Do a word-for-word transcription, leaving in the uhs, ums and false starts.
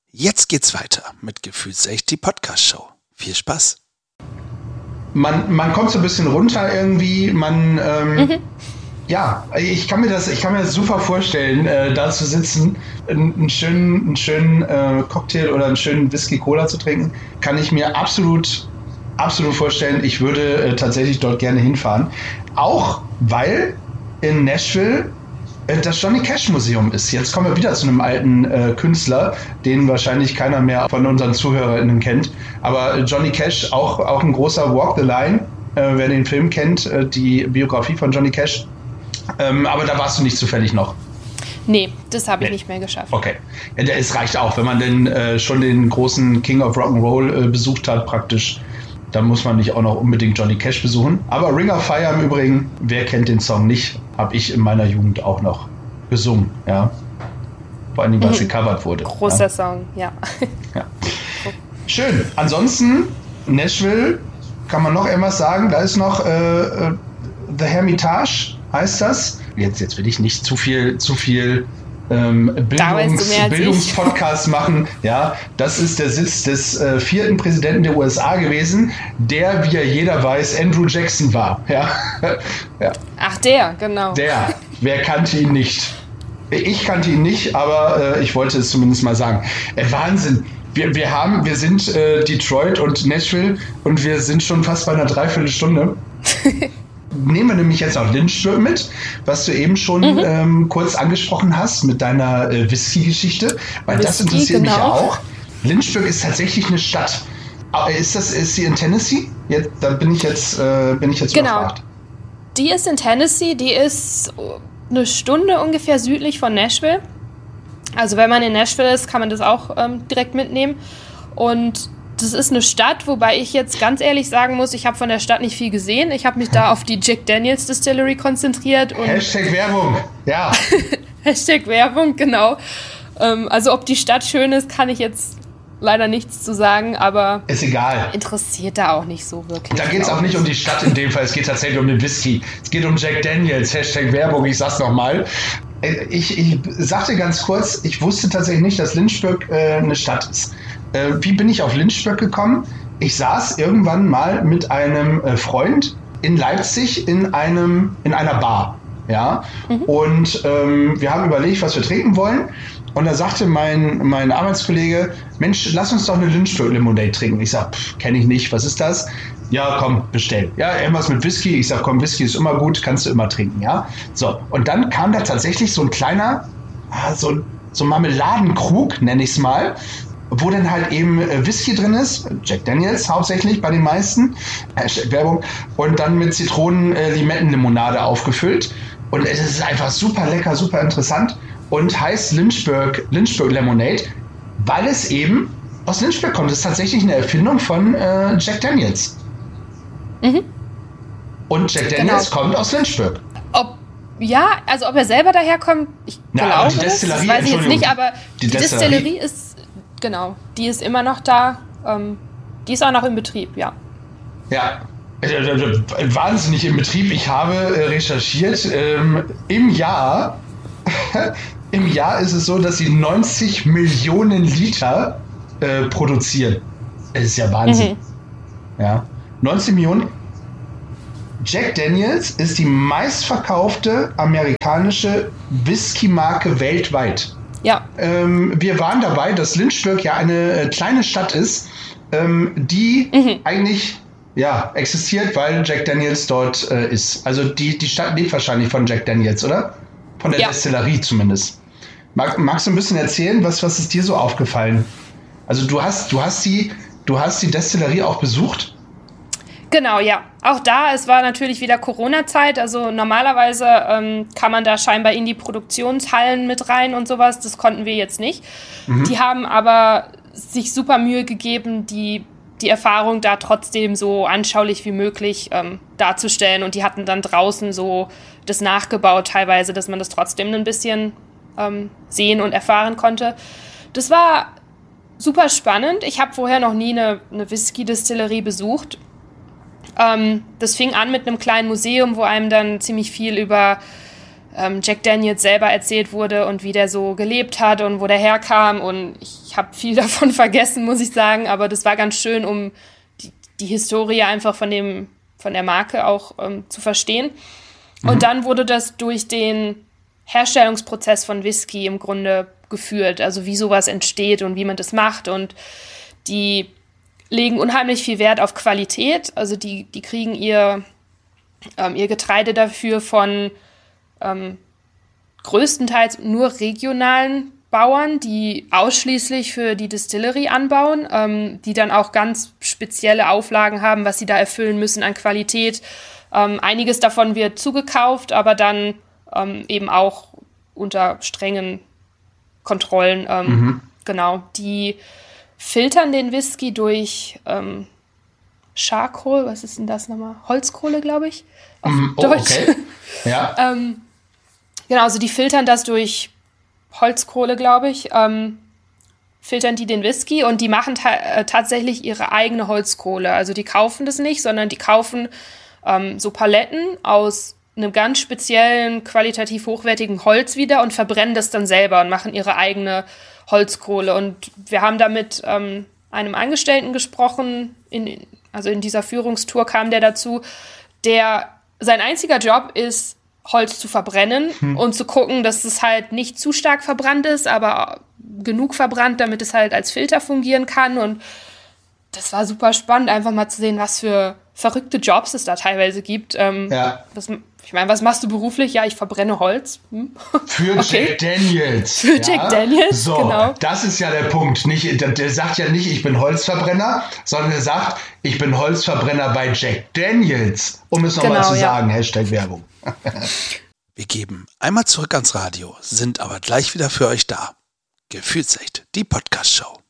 Jetzt geht's weiter mit Gefühlsecht, die Podcast-Show. Viel Spaß. Man, man kommt so ein bisschen runter irgendwie, man, ähm, mhm. ja, ich kann mir das, ich kann mir das super vorstellen, äh, da zu sitzen, einen, einen schönen, einen schönen äh, Cocktail oder einen schönen Whisky-Cola zu trinken, kann ich mir absolut, absolut vorstellen. Ich würde äh, tatsächlich dort gerne hinfahren. Auch weil in Nashville das Johnny Cash Museum ist. Jetzt kommen wir wieder zu einem alten äh, Künstler, den wahrscheinlich keiner mehr von unseren ZuhörerInnen kennt. Aber Johnny Cash, auch, auch ein großer Walk the Line, äh, wer den Film kennt, äh, die Biografie von Johnny Cash. Ähm, aber da warst du nicht zufällig noch. Nee, das habe ich nee. nicht mehr geschafft. Okay. Ja, es reicht auch, wenn man denn äh, schon den großen King of Rock'n'Roll äh, besucht hat, praktisch. Dann muss man nicht auch noch unbedingt Johnny Cash besuchen. Aber Ring of Fire im Übrigen, wer kennt den Song nicht, habe ich in meiner Jugend auch noch gesungen. Ja. Vor allem, weil es gecovert wurde. Großer ja. Song, ja. ja. Schön. Ansonsten, Nashville, kann man noch irgendwas sagen? Da ist noch äh, The Hermitage, heißt das. Jetzt, jetzt will ich nicht zu viel, zu viel Ähm, Bildungs, Bildungspodcast machen. Ja, das ist der Sitz des äh, vierten Präsidenten der U S A gewesen, der, wie ja jeder weiß, Andrew Jackson war. Ja. ja. Ach, der, genau. Der. Wer kannte ihn nicht? Ich kannte ihn nicht, aber äh, ich wollte es zumindest mal sagen. Äh, Wahnsinn. Wir, wir haben, wir sind äh, Detroit und Nashville und wir sind schon fast bei einer Dreiviertelstunde. Nehmen wir nämlich jetzt auch Lynchburg mit, was du eben schon mhm. ähm, kurz angesprochen hast mit deiner äh, Whisky-Geschichte, weil Whisky, das interessiert genau. mich auch. Lynchburg ist tatsächlich eine Stadt. Aber ist das, ist sie in Tennessee? Jetzt, da bin ich jetzt, äh, bin ich jetzt genau. überfragt. Die ist in Tennessee, die ist eine Stunde ungefähr südlich von Nashville. Also wenn man in Nashville ist, kann man das auch ähm, direkt mitnehmen. Und das ist eine Stadt, wobei ich jetzt ganz ehrlich sagen muss, ich habe von der Stadt nicht viel gesehen. Ich habe mich da auf die Jack Daniels Distillery konzentriert. Und Hashtag Werbung, ja. Hashtag Werbung, genau. Ähm, also ob die Stadt schön ist, kann ich jetzt leider nichts zu sagen, aber ist egal. Interessiert da auch nicht so wirklich. Da geht es auch nicht um die Stadt in dem Fall, es geht tatsächlich um den Whisky. Es geht um Jack Daniels, Hashtag Werbung, ich sag's nochmal. Ich, ich sagte ganz kurz, ich wusste tatsächlich nicht, dass Lynchburg äh, eine Stadt ist. Äh, wie bin ich auf Lynchburg gekommen? Ich saß irgendwann mal mit einem äh, Freund in Leipzig in einem in einer Bar, ja. Mhm. Und ähm, wir haben überlegt, was wir trinken wollen. Und da sagte mein mein Arbeitskollege: Mensch, lass uns doch eine Lynchburg Lemonade trinken. Ich sag, kenne ich nicht. Was ist das? Ja, komm, bestell. Ja, irgendwas mit Whisky. Ich sag, komm, Whisky ist immer gut, kannst du immer trinken, ja. So, und dann kam da tatsächlich so ein kleiner, so, so ein Marmeladenkrug, nenne ich es mal, wo dann halt eben Whisky drin ist, Jack Daniels hauptsächlich bei den meisten, Hashtag Werbung, und dann mit Zitronen-Limettenlimonade aufgefüllt. Und es ist einfach super lecker, super interessant und heißt Lynchburg, Lynchburg Lemonade, weil es eben aus Lynchburg kommt. Das ist tatsächlich eine Erfindung von äh, Jack Daniels. Mhm. Und Jack Daniels genau. kommt aus Lynchburg. Ob, ja, also ob er selber daherkommt, ich Na, glaube die das, das weiß ich jetzt nicht, aber die, die Destillerie. Destillerie ist, genau, die ist immer noch da, ähm, die ist auch noch in Betrieb, ja. Ja, wahnsinnig im Betrieb. Ich habe äh, recherchiert, ähm, im Jahr, im Jahr ist es so, dass sie neunzig Millionen Liter äh, produzieren. Das ist ja Wahnsinn. Mhm. Ja. neunzig Millionen. Jack Daniels ist die meistverkaufte amerikanische Whisky-Marke weltweit. Ja. Ähm, wir waren dabei, dass Lynchburg ja eine äh, kleine Stadt ist, ähm, die mhm. eigentlich ja, existiert, weil Jack Daniels dort äh, ist. Also die, die Stadt lebt wahrscheinlich von Jack Daniels, oder? Von der ja. Destillerie zumindest. Mag, magst du ein bisschen erzählen, was, was ist dir so aufgefallen? Also du hast, du hast die, du hast die Destillerie auch besucht? Genau, ja. Auch da, es war natürlich wieder Corona-Zeit, also normalerweise ähm, kann man da scheinbar in die Produktionshallen mit rein und sowas, das konnten wir jetzt nicht. Mhm. Die haben aber sich super Mühe gegeben, die, die Erfahrung da trotzdem so anschaulich wie möglich ähm, darzustellen, und die hatten dann draußen so das nachgebaut teilweise, dass man das trotzdem ein bisschen ähm, sehen und erfahren konnte. Das war super spannend. Ich habe vorher noch nie eine, eine Whisky-Distillerie besucht. Ähm, das fing an mit einem kleinen Museum, wo einem dann ziemlich viel über ähm, Jack Daniels selber erzählt wurde und wie der so gelebt hat und wo der herkam. Und ich ich habe viel davon vergessen, muss ich sagen, aber das war ganz schön, um die, die Historie einfach von dem, von der Marke auch ähm, zu verstehen. Mhm. Und dann wurde das durch den Herstellungsprozess von Whisky im Grunde geführt, also wie sowas entsteht und wie man das macht. Und die legen unheimlich viel Wert auf Qualität, also die, die kriegen ihr, ähm, ihr Getreide dafür von ähm, größtenteils nur regionalen Bauern, die ausschließlich für die Distillery anbauen, ähm, die dann auch ganz spezielle Auflagen haben, was sie da erfüllen müssen an Qualität. Ähm, einiges davon wird zugekauft, aber dann ähm, eben auch unter strengen Kontrollen. Ähm, mhm. Genau, die filtern den Whisky durch ähm, Charcoal, was ist denn das nochmal? Holzkohle, glaube ich, auf mm, oh, Deutsch. Okay. Ja. ähm, genau, also die filtern das durch Holzkohle, glaube ich, ähm, filtern die den Whisky und die machen ta- äh, tatsächlich ihre eigene Holzkohle. Also die kaufen das nicht, sondern die kaufen ähm, so Paletten aus einem ganz speziellen, qualitativ hochwertigen Holz wieder und verbrennen das dann selber und machen ihre eigene Holzkohle. Und wir haben da mit ähm, einem Angestellten gesprochen, in, also in dieser Führungstour kam der dazu, der, sein einziger Job ist, Holz zu verbrennen hm. und zu gucken, dass es halt nicht zu stark verbrannt ist, aber genug verbrannt, damit es halt als Filter fungieren kann. Und das war super spannend, einfach mal zu sehen, was für verrückte Jobs es da teilweise gibt. Ähm, ja. Das, ich meine, was machst du beruflich? Ja, ich verbrenne Holz. Hm. Für okay. Jack Daniels. Für ja. Jack Daniels, so, genau. Das ist ja der Punkt. Nicht, der, der sagt ja nicht, ich bin Holzverbrenner, sondern er sagt, ich bin Holzverbrenner bei Jack Daniels. Um es nochmal genau, zu ja. sagen, Hashtag Werbung. Wir geben einmal zurück ans Radio, sind aber gleich wieder für euch da. Gefühlsecht, die Podcast-Show.